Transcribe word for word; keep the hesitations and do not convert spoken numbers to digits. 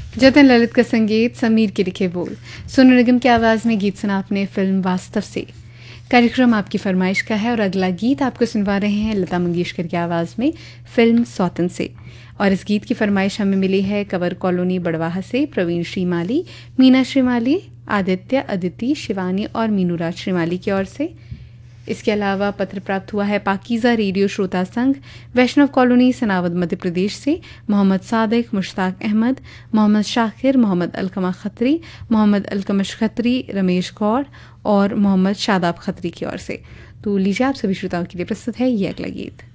जतिन ललित का संगीत, समीर के लिखे बोल। सोनू निगम की आवाज़ में गीत सुना आपने फिल्म वास्तव से। कार्यक्रम आपकी फरमाइश का है और अगला गीत आपको सुनवा रहे हैं लता मंगेशकर की आवाज़ में फिल्म सौतन से। और इस गीत की फरमाइश हमें मिली है कवर कॉलोनी बड़वाह से प्रवीण श्रीमाली, मीना श्रीमाली, आदित्य, अदिति, शिवानी और मीनूराज श्रीमाली की ओर से। इसके अलावा पत्र प्राप्त हुआ है पाकीज़ा रेडियो श्रोता संघ, वैष्णव कॉलोनी, सनावद, मध्य प्रदेश से मोहम्मद सादिक, मुश्ताक अहमद, मोहम्मद शाकिर, मोहम्मद अलकमा खत्री, मोहम्मद अलकमश खत्री, रमेश गौड़ और मोहम्मद शादाब खत्री की ओर से। तो लीजिए आप सभी श्रोताओं के लिए प्रस्तुत है ये अगला गीत।